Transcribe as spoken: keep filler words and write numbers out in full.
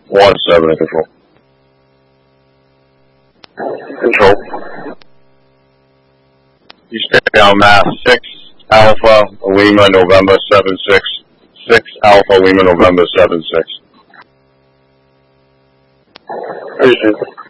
One seven in control. Control. Eastbound Mass six Alpha Lima November seven six. six Alpha Lima November seven six.